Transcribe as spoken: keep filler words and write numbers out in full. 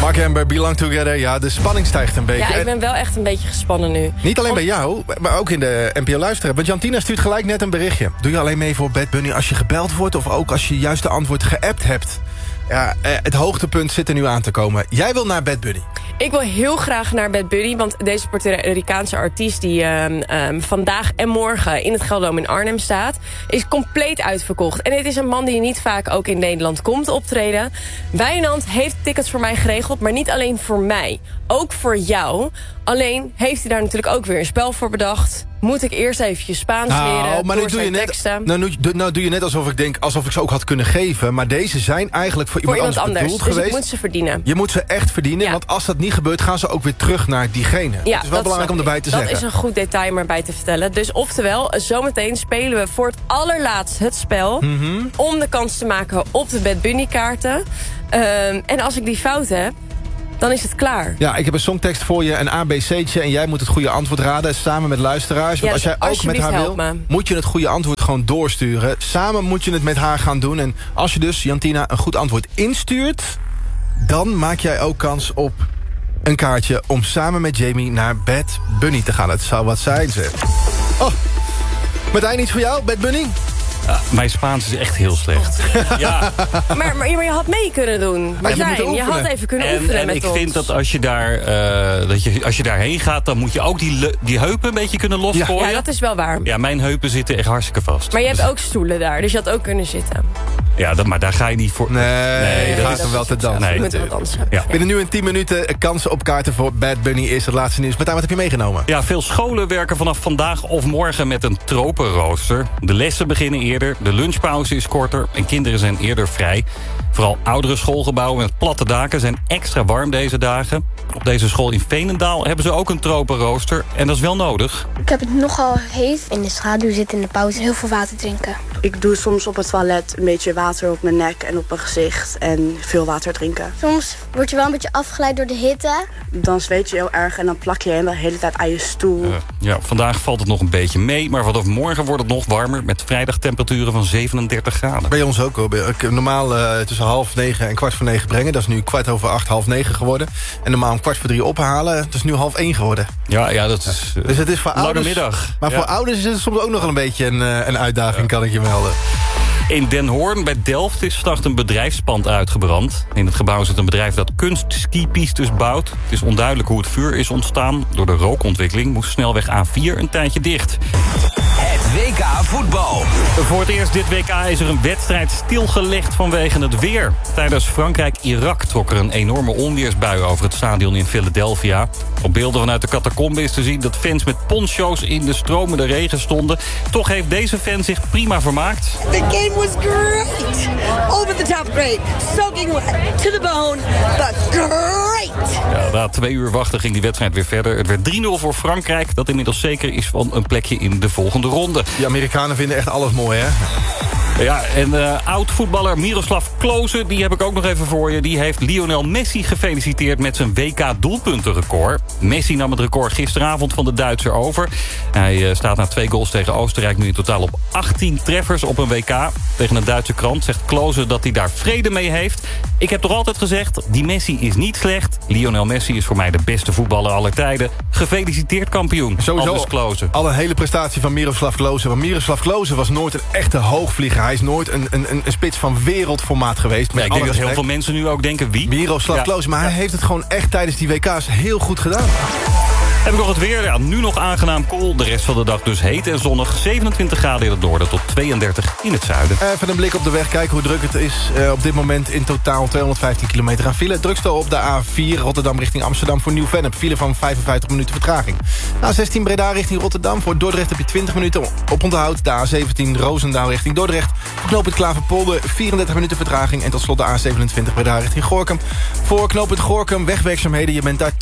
Mark Amber, Belong Together. Ja, de spanning stijgt een beetje. Ja, ik ben wel echt een beetje gespannen nu. Niet alleen Om... bij jou, maar ook in de N P O-luisteraar. Want Jantina stuurt gelijk net een berichtje. Doe je alleen mee voor Bad Bunny als je gebeld wordt... of ook als je juist de antwoord geappt hebt? Ja, het hoogtepunt zit er nu aan te komen. Jij wil naar Bad Bunny. Ik wil heel graag naar Bad Bunny, want deze Puerto Ricaanse artiest... die um, um, vandaag en morgen in het Gelderdoom in Arnhem staat... is compleet uitverkocht. En het is een man die niet vaak ook in Nederland komt optreden. Wijnand heeft tickets voor mij geregeld, maar niet alleen voor mij. Ook voor jou. Alleen heeft hij daar natuurlijk ook weer een spel voor bedacht. Moet ik eerst eventjes Spaans nou, leren maar door nu doe je net, teksten. Nou, nu, nou doe je net alsof ik denk, alsof ik ze ook had kunnen geven. Maar deze zijn eigenlijk voor, voor iemand, iemand anders anders. bedoeld Dus geweest. ik moet ze verdienen. Je moet ze echt verdienen, Ja. want als dat niet gebeurt... gaan ze ook weer terug naar diegene. Ja, het is wel belangrijk om erbij te dat zeggen. Dat is een goed detail om erbij te vertellen. Dus oftewel, zometeen spelen we voor het allerlaatst het spel... Mm-hmm. om de kans te maken op de Bad Bunny kaarten. Um, en als ik die fout heb... dan is het klaar. Ja, ik heb een songtekst voor je, een A B C'tje... en jij moet het goede antwoord raden, samen met luisteraars. Want Ja, als jij ook met haar wil, me. moet je het goede antwoord gewoon doorsturen. Samen moet je het met haar gaan doen. En als je dus, Jantina, een goed antwoord instuurt... dan maak jij ook kans op een kaartje... om samen met Jamie naar Bad Bunny te gaan. Het zou wat zijn, zeg. Oh, Martijn, iets voor jou, Bad Bunny? Ja, mijn Spaans is echt heel slecht. ja. Maar, maar, maar je had mee kunnen doen. Maar je moet Martijn, je, je had even kunnen En, oefenen en met ik ons. vind dat als je, daar, uh, dat je als je daarheen gaat... dan moet je ook die, le- die heupen een beetje kunnen losgooien. Ja, dat is wel waar. Ja, mijn heupen zitten echt hartstikke vast. Maar je hebt Dus- ook stoelen daar, dus je had ook kunnen zitten. Ja, dat, maar daar ga je niet voor... Nee, Nee, dat dat gaat is- hem wel te dansen. Nee, Je moet dat- wel dansen. Ja. Binnen nu in tien minuten kans op kaarten voor Bad Bunny is het laatste nieuws. Martijn, wat heb je meegenomen? Ja, veel scholen werken vanaf vandaag of morgen met een tropenrooster. De lessen beginnen eerder, de lunchpauze is korter... en kinderen zijn eerder vrij. Vooral oudere schoolgebouwen met platte daken zijn extra warm deze dagen. Op deze school in Veenendaal hebben ze ook een tropenrooster. En dat is wel nodig. Ik heb het nogal heet. In de schaduw zitten in de pauze. Heel veel water drinken. Ik doe soms op het toilet een beetje water op mijn nek en op mijn gezicht. En veel water drinken. Soms word je wel een beetje afgeleid door de hitte. Dan zweet je heel erg en dan plak je de hele tijd aan je stoel. Uh, ja, vandaag valt het nog een beetje mee. Maar vanaf morgen wordt het nog warmer. Met vrijdagtemperaturen van zevenendertig graden. Bij ons ook hoor. Ik normaal uh, tussen half negen en kwart voor negen brengen. Dat is nu kwart over acht, half negen geworden. En normaal om kwart voor drie ophalen. Het is nu half één geworden. Ja, ja dat is uh, dus het is voor lange ouders, middag. Maar ja. voor ouders is het soms ook nog een beetje een, uh, een uitdaging, ja. Kan ik je melden. In Den Hoorn bij Delft is vannacht een bedrijfspand uitgebrand. In het gebouw zit een bedrijf dat kunstskipistes bouwt. Het is onduidelijk hoe het vuur is ontstaan. Door de rookontwikkeling moest snelweg A vier een tijdje dicht. Het W K voetbal. Voor het eerst dit W K is er een wedstrijd stilgelegd vanwege het weer. Tijdens Frankrijk-Irak trok er een enorme onweersbui over het stadion in Philadelphia. Op beelden vanuit de catacombe is te zien dat fans met poncho's in de stromende regen stonden. Toch heeft deze fan zich prima vermaakt. The game was great. Over the top great. Soaking wet to the bone, but great. Ja, na twee uur wachten ging die wedstrijd weer verder. Het werd drie nul voor Frankrijk, dat inmiddels zeker is van een plekje in de volgende ronde. Die Amerikanen vinden echt alles mooi, hè? Ja, en uh, oud-voetballer Miroslav Klose, die heb ik ook nog even voor je. Die heeft Lionel Messi gefeliciteerd met zijn W K-doelpuntenrecord. Messi nam het record gisteravond van de Duitser over. Hij uh, staat na twee goals tegen Oostenrijk nu in totaal op achttien treffers op een W K. Tegen een Duitse krant zegt Klose dat hij daar vrede mee heeft. Ik heb toch altijd gezegd, die Messi is niet slecht. Lionel Messi is voor mij de beste voetballer aller tijden. Gefeliciteerd kampioen, Aldus Klose. Al een hele prestatie van Miroslav Klose. Want Miroslav Klose was nooit een echte hoogvlieger. Hij is nooit een, een, een spits van wereldformaat geweest. Ja, ik denk dat heel veel mensen nu ook denken wie. Miroslav ja. Klose, maar hij heeft het gewoon echt tijdens die W K's heel goed gedaan. Heb ik nog het weer? Ja, nu nog aangenaam koel. De rest van de dag dus heet en zonnig. zevenentwintig graden in het noorden tot tweeëndertig in het zuiden. Even een blik op de weg. Kijken hoe druk het is. Uh, op dit moment in totaal tweehonderdvijftien kilometer aan file. Drukste op de A vier Rotterdam richting Amsterdam voor Nieuw-Vennep. File van vijfenvijftig minuten vertraging. De A zestien Breda richting Rotterdam. Voor Dordrecht heb je twintig minuten op onthoud. De A zeventien Roosendaal richting Dordrecht. Voor knooppunt Klaverpolder vierendertig minuten vertraging. En tot slot de A zevenentwintig Breda richting Gorinchem. Voor knooppunt Gorinchem wegwerkzaamheden. Je bent daar